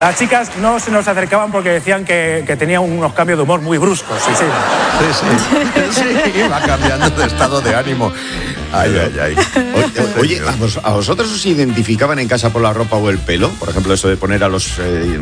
Las chicas no se nos acercaban porque decían que tenía unos cambios de humor muy bruscos. Sí, va cambiando de estado de ánimo. Ay. Oye, ¿a vosotros os identificaban en casa por la ropa o el pelo? Por ejemplo, eso de poner a los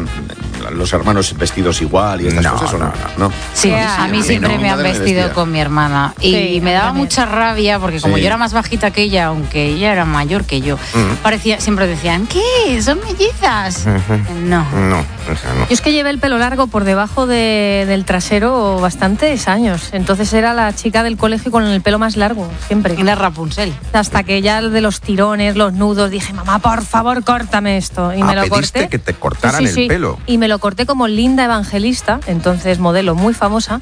hermanos vestidos igual y estas cosas, ¿o no? Sí, a mí siempre me han vestido con mi hermana. Y me daba mucha rabia porque como yo era más bajita que ella, aunque ella era mayor que yo, siempre decían, ¿qué? ¿Son mellizas? No. No. Yo es que llevé el pelo largo por debajo del trasero bastantes años. Entonces era la chica del colegio con el pelo más largo, siempre. Era Rapunzel. Hasta que ya de los tirones, los nudos, dije, mamá, por favor, córtame esto. Y me lo corté. Que te cortaran el pelo. Y me lo corté como Linda Evangelista, entonces modelo muy famosa.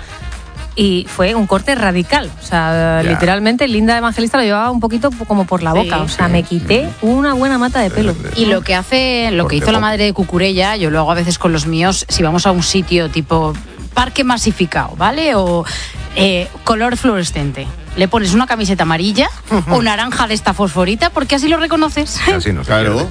Y fue un corte radical. O sea, literalmente Linda Evangelista lo llevaba un poquito como por la boca. O sea, me quité una buena mata de pelo. Y lo que hizo la madre de Cucurella, yo lo hago a veces con los míos, si vamos a un sitio tipo parque masificado, ¿vale? O color fluorescente. Le pones una camiseta amarilla o naranja de esta fosforita, porque así lo reconoces. Así no, claro.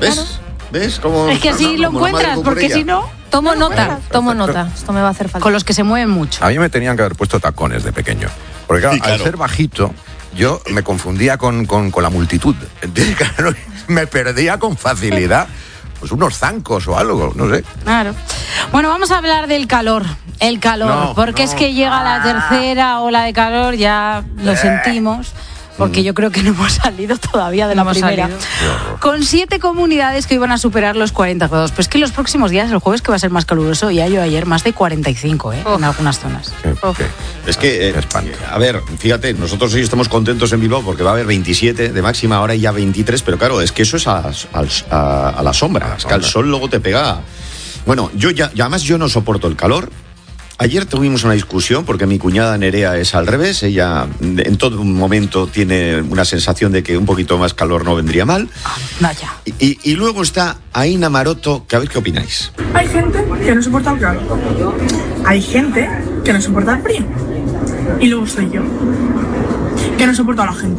¿Ves cómo? Es que así lo encuentras, porque si no... Tomo nota. Esto me va a hacer falta. Con los que se mueven mucho. A mí me tenían que haber puesto tacones de pequeño. Porque claro, al ser bajito, yo me confundía con la multitud. Entonces, claro, me perdía con facilidad. Pues unos zancos o algo, no sé. Claro. Bueno, vamos a hablar del calor. El calor, porque es que llega la tercera ola de calor, ya lo sentimos. Porque yo creo que no hemos salido todavía de la primera. Con 7 comunidades que iban a superar los 40 grados. Pues que los próximos días, el jueves que va a ser más caluroso, ya yo ayer más de 45, en algunas zonas. Es que, a ver, fíjate, nosotros hoy estamos contentos en Bilbao porque va a haber 27 de máxima, ahora ya 23, pero claro, es que eso es a la sombra, es que al sol luego te pega. Bueno, además yo no soporto el calor. Ayer tuvimos una discusión porque mi cuñada Nerea es al revés. Ella en todo momento tiene una sensación de que un poquito más calor no vendría mal. Vaya. Y luego está Aina Maroto, que a ver qué opináis. Hay gente que no soporta el calor. Hay gente que no soporta el frío. Y luego estoy yo, que no soporto a la gente.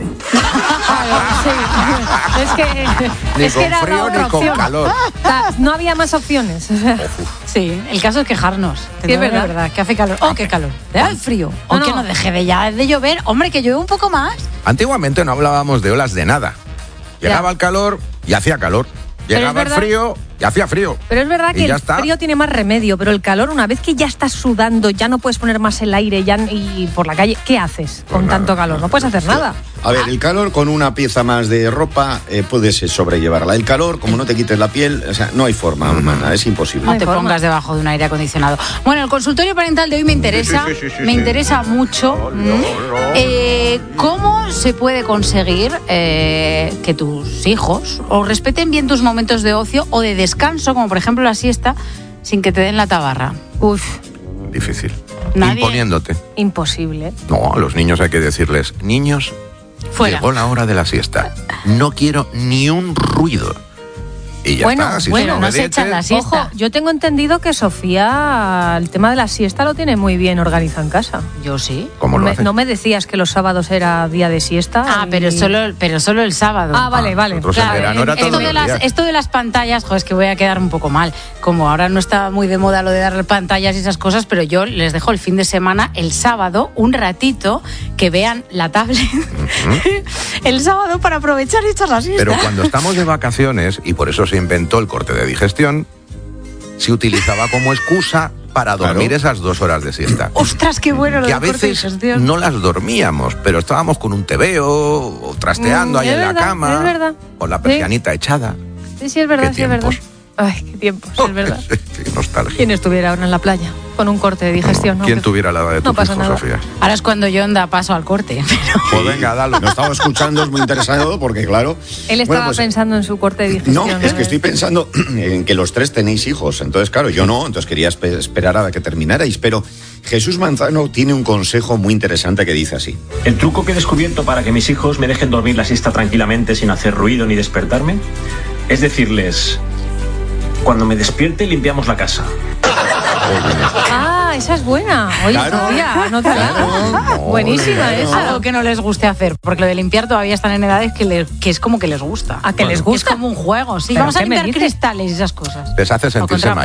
Es que era frío, la otra ni con opción. calor. No había más opciones. Sí, el caso es quejarnos. Sí, es verdad. Que hace calor. Qué calor. ¿Te da el frío? O que no deje de llover. Hombre, que llueve un poco más. Antiguamente no hablábamos de olas de nada. Llegaba el calor y hacía calor. Llegaba el frío y hacía frío. Pero es verdad que el frío tiene más remedio, pero el calor, una vez que ya estás sudando, ya no puedes poner más el aire y por la calle, ¿qué haces con tanto calor? No puedes hacer nada. A ver, el calor con una pieza más de ropa puedes sobrellevarla. El calor, como no te quites la piel, o sea, no hay forma humana, es imposible. No te pongas debajo de un aire acondicionado. Bueno, el consultorio parental de hoy me interesa, me interesa mucho. ¿Cómo se puede conseguir que tus hijos o respeten bien tus momentos de ocio o de descanso, como por ejemplo la siesta, sin que te den la tabarra? Difícil. Nadie. Imponiéndote. Imposible. No, a los niños hay que decirles, niños, fuera. Llegó la hora de la siesta. No quiero ni un ruido. Y ya está. Si no se echan la siesta. Ojo, yo tengo entendido que Sofía el tema de la siesta lo tiene muy bien organizado en casa. Yo sí. ¿Cómo lo hace? No me decías que los sábados era día de siesta. Pero solo el sábado. Vale. Nosotros en verano era todos los días. Esto de las pantallas, es que voy a quedar un poco mal. Como ahora no está muy de moda lo de dar pantallas y esas cosas, pero yo les dejo el fin de semana, el sábado, un ratito, que vean la tablet. El sábado para aprovechar y echar la siesta. Pero cuando estamos de vacaciones, y por eso se inventó el corte de digestión, se utilizaba como excusa para dormir esas 2 horas de siesta. ¡Ostras, qué bueno! Que a veces no las dormíamos, pero estábamos con un tebeo o trasteando ahí en la cama, es verdad. con la persianita echada. Sí, es verdad, ¿Qué tiempos? Ay, qué tiempos, es verdad. Qué nostalgia. ¿Quién estuviera ahora en la playa con un corte de digestión? ¿Quién tuviera la edad de tus hijos, Sofía? Ahora es cuando yo da paso al corte. Pues venga, dale. Lo estaba escuchando, es muy interesado porque, claro... Él estaba pensando en su corte de digestión. No, es que estoy pensando en que los 3 tenéis hijos. Entonces, claro, yo no. Entonces quería esperar a que terminarais. Pero Jesús Manzano tiene un consejo muy interesante que dice así. El truco que he descubierto para que mis hijos me dejen dormir la siesta tranquilamente sin hacer ruido ni despertarme es decirles... Cuando me despierte, limpiamos la casa. Esa es buena. Oye, claro. Sofía, no te buenísima esa. Algo que no les guste hacer, porque lo de limpiar todavía están en edades que es como que les gusta. ¿A que les gusta? Es como un juego, sí. ¿Pero vamos a qué me limpiar dices? cristales y esas cosas. Les hace sentirse mal.